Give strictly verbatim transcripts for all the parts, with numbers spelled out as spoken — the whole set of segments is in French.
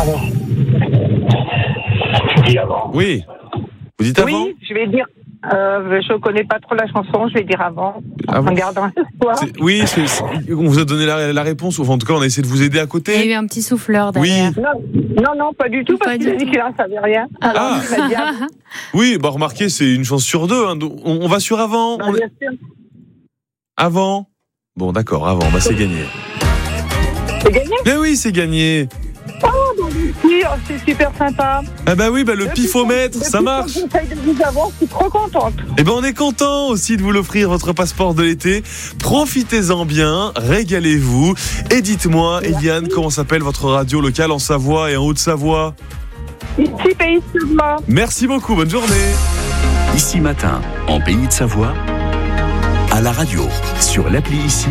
Avant. Tu dis avant. Oui. Vous dites avant ? Oui, je vais dire. Euh, je connais pas trop la chanson, je vais dire avant. Avant. En gardant l'espoir. C'est, oui, c'est, c'est, on vous a donné la, la réponse, ou en tout cas, on a essayé de vous aider à côté. Il y a eu un petit souffleur derrière. Oui. Non, non, non, pas du tout, Pas parce du qu'il a dit tout. qu'il n'en savait rien. Alors, Ah. il m'a dit avant. Oui, bah remarquez, c'est une chance sur deux. Hein. On, on va sur avant. Non, On est... bien sûr. Avant. Bon, d'accord, avant. Bah c'est gagné. C'est gagné. Mais oui, c'est gagné. Oui, oh, c'est super sympa. Ah bah oui, bah le pifomètre, Depuis ça que marche. J'essaye de vous avoir, je suis trop contente. Et ben on est content aussi de vous l'offrir, votre passeport de l'été. Profitez-en bien, régalez-vous. Et dites-moi, Merci. Eliane, comment s'appelle votre radio locale en Savoie et en Haute-Savoie ? Ici, pays de Savoie. Merci beaucoup, bonne journée. Ici Matin, en Pays de Savoie, à la radio, sur l'appli Ici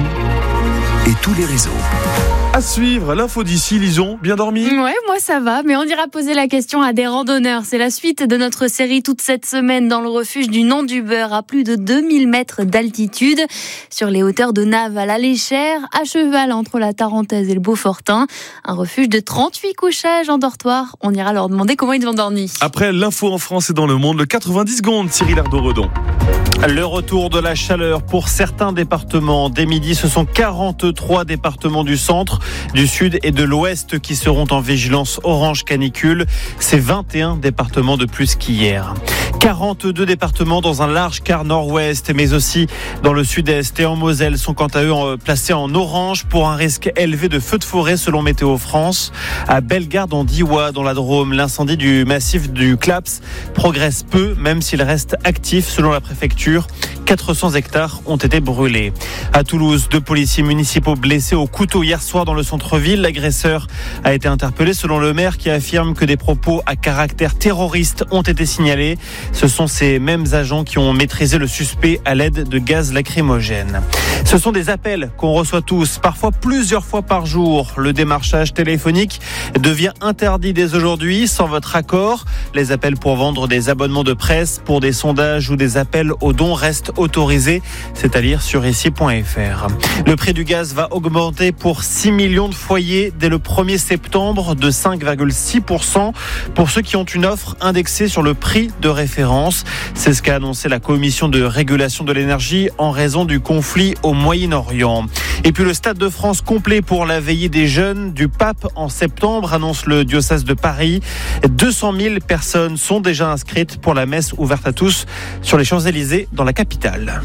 et tous les réseaux. À suivre, l'info d'ici, Lison, bien dormi ? Ouais, moi ça va, mais on ira poser la question à des randonneurs. C'est la suite de notre série toute cette semaine dans le refuge du Nant-du-Beurre, à plus de deux mille mètres d'altitude, sur les hauteurs de Naves à la Léchère, à cheval entre la Tarentaise et le Beaufortin. Un refuge de trente-huit couchages en dortoir. On ira leur demander comment ils ont dormi. Après l'info en France et dans le monde, le quatre-vingt-dix secondes, Cyril Ardo-Redon. Le retour de la chaleur pour certains départements. Dès midi, ce sont quarante-trois départements du centre, du sud et de l'ouest qui seront en vigilance orange canicule. C'est vingt et un départements de plus qu'hier. quarante-deux départements dans un large quart nord-ouest, mais aussi dans le sud-est et en Moselle sont quant à eux placés en orange pour un risque élevé de feux de forêt selon Météo France. À Bellegarde en Diois, dans la Drôme, l'incendie du massif du Claps progresse peu, même s'il reste actif selon la préfecture. quatre cents hectares ont été brûlés. À Toulouse, deux policiers municipaux blessés au couteau hier soir dans le centre-ville. L'agresseur a été interpellé selon le maire qui affirme que des propos à caractère terroriste ont été signalés. Ce sont ces mêmes agents qui ont maîtrisé le suspect à l'aide de gaz lacrymogène. Ce sont des appels qu'on reçoit tous, parfois plusieurs fois par jour. Le démarchage téléphonique devient interdit dès aujourd'hui sans votre accord. Les appels pour vendre des abonnements de presse, pour des sondages ou des appels aux dons restent autorisés. C'est à lire sur ici point f r. Le prix du gaz va augmenter pour six millions de foyers dès le premier septembre de cinq virgule six pour cent pour ceux qui ont une offre indexée sur le prix de référence. C'est ce qu'a annoncé la Commission de régulation de l'énergie en raison du conflit au Moyen-Orient. Et puis le Stade de France complet pour la veillée des jeunes du Pape en septembre, annonce le diocèse de Paris. deux cent mille personnes sont déjà inscrites pour la messe ouverte à tous sur les Champs-Élysées dans la capitale.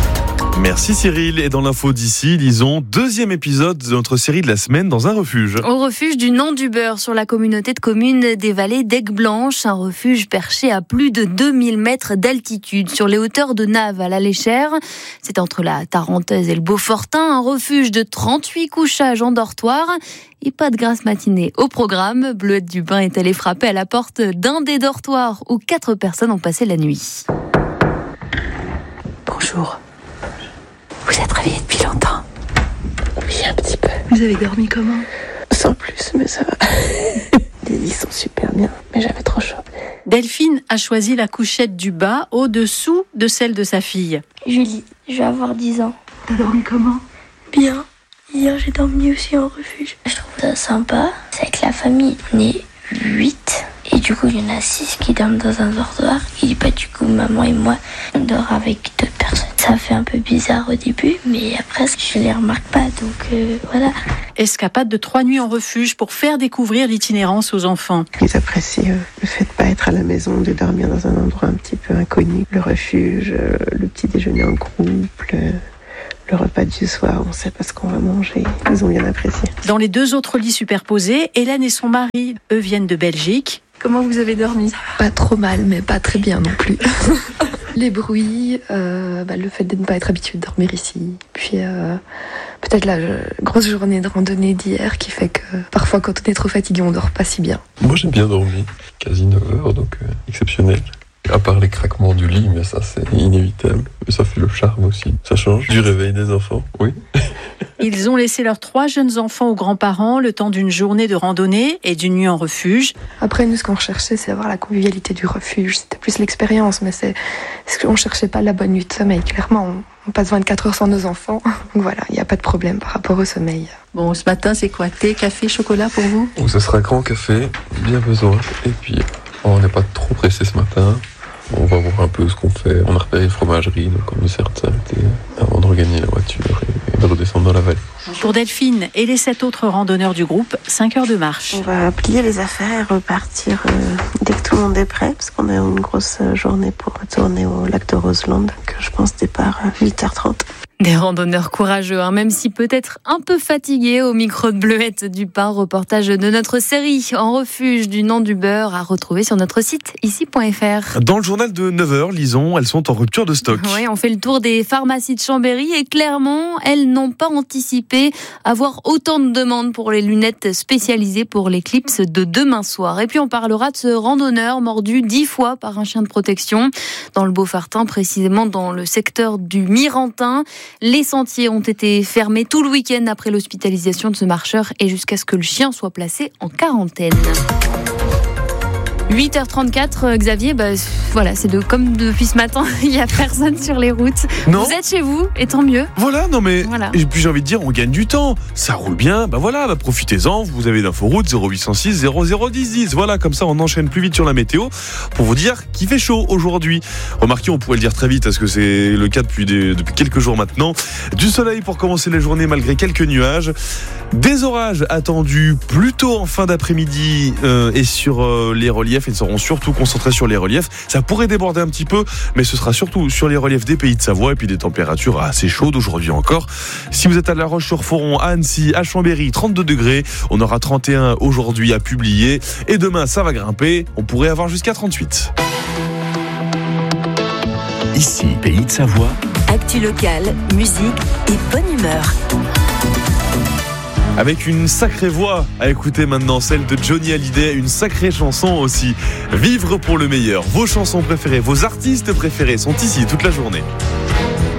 Merci Cyril. Et dans l'info d'ici, lisons deuxième épisode de notre série de la semaine dans un refuge. Au refuge du Nant-du-Beurre, sur la communauté de communes des vallées d'Aigues-Blanches, un refuge perché à plus de deux mille mètres d'altitude, sur les hauteurs de Naves à la Léchère. C'est entre la Tarentaise et le Beaufortin, un refuge de trente-huit couchages en dortoir. Et pas de grasse matinée au programme. Bleuette Dubin est allée frapper à la porte d'un des dortoirs où quatre personnes ont passé la nuit. Bonjour. Vous êtes réveillée depuis longtemps? Oui, un petit peu. Vous avez dormi comment? Sans plus, mais ça va. Les lits sont super bien, mais j'avais trop chaud. Delphine a choisi la couchette du bas au-dessous de celle de sa fille. Julie, je vais avoir dix ans. T'as dormi comment? Bien. Hier, j'ai dormi aussi en refuge. Je trouve ça sympa. C'est avec la famille. On est huit. Et du coup, il y en a six qui dorment dans un dortoir. Et bah, du coup, maman et moi, on dort avec deux personnes. Ça fait un peu bizarre au début, mais après, je les remarque pas. Donc, euh, voilà. Escapade de trois nuits en refuge pour faire découvrir l'itinérance aux enfants. Ils apprécient euh, le fait de pas être à la maison, de dormir dans un endroit un petit peu inconnu. Le refuge, euh, le petit déjeuner en groupe, le... Le repas du soir, on ne sait pas ce qu'on va manger. Ils ont bien apprécié. Dans les deux autres lits superposés, Hélène et son mari, eux, viennent de Belgique. Comment vous avez dormi? Pas trop mal, mais pas très bien non plus. Les bruits, euh, bah, le fait de ne pas être habitué de dormir ici. Puis euh, peut-être la euh, grosse journée de randonnée d'hier qui fait que parfois quand on est trop fatigué, on dort pas si bien. Moi j'ai bien dormi, quasi neuf heures, donc euh, exceptionnel. À part les craquements du lit, mais ça c'est inévitable. Mais ça fait le charme aussi. Ça change du réveil des enfants, oui. Ils ont laissé leurs trois jeunes enfants aux grands-parents le temps d'une journée de randonnée et d'une nuit en refuge. Après, nous, ce qu'on recherchait, c'est avoir la convivialité du refuge. C'était plus l'expérience, mais c'est... on ne cherchait pas la bonne nuit de sommeil. Clairement, on passe vingt-quatre heures sans nos enfants. Donc voilà, il n'y a pas de problème par rapport au sommeil. Bon, ce matin, c'est quoi? Thé, café, chocolat pour vous? Ou ce sera grand café, bien besoin. Et puis, on n'est pas trop pressé ce matin. On va voir un peu ce qu'on fait. On a repéré une fromagerie, donc on essaie de s'arrêter avant de regagner la voiture et de redescendre dans la vallée. Pour Delphine et les sept autres randonneurs du groupe, cinq heures de marche. On va plier les affaires et repartir euh, dès que tout le monde est prêt, parce qu'on a une grosse journée pour retourner au lac de Roseland. Donc je pense départ à huit heures trente. Des randonneurs courageux, hein, même si peut-être un peu fatigués au micro de Bleuette du Pin. Reportage de notre série En refuge du Nant du Beurre à retrouver sur notre site ici point f r. Dans le journal de neuf heures, lisons, elles sont en rupture de stock. Oui, on fait le tour des pharmacies de Chambéry et clairement, elles n'ont pas anticipé avoir autant de demandes pour les lunettes spécialisées pour l'éclipse de demain soir. Et puis on parlera de ce randonneur mordu dix fois par un chien de protection dans le Beaufartin, précisément dans le secteur du Mirantin. Les sentiers ont été fermés tout le week-end après l'hospitalisation de ce marcheur et jusqu'à ce que le chien soit placé en quarantaine. huit heures trente-quatre, Xavier, bah, voilà, c'est de, comme depuis ce matin, il n'y a personne sur les routes. Non. Vous êtes chez vous, et tant mieux. Voilà, non mais, voilà. Et puis j'ai envie de dire, on gagne du temps, ça roule bien, bah voilà, bah profitez-en, vous avez l'inforoute zéro huit cent six zéro zéro dix dix, voilà, comme ça on enchaîne plus vite sur la météo pour vous dire qu'il fait chaud aujourd'hui. Remarquez, on pourrait le dire très vite parce que c'est le cas depuis, des, depuis quelques jours maintenant. Du soleil pour commencer la journée malgré quelques nuages. Des orages attendus plutôt en fin d'après-midi euh, et sur euh, les reliefs, ils seront surtout concentrés sur les reliefs. Ça pourrait déborder un petit peu, mais ce sera surtout sur les reliefs des Pays de Savoie et puis des températures assez chaudes aujourd'hui encore. Si vous êtes à La Roche-sur-Foron, à Annecy, à Chambéry, trente-deux degrés, on aura trente et un aujourd'hui à publier et demain ça va grimper, on pourrait avoir jusqu'à trente-huit. Ici, Pays de Savoie. Actu locale, musique et bonne humeur. Avec une sacrée voix à écouter maintenant, celle de Johnny Hallyday, une sacrée chanson aussi. Vivre pour le meilleur. Vos chansons préférées, vos artistes préférés sont ici toute la journée.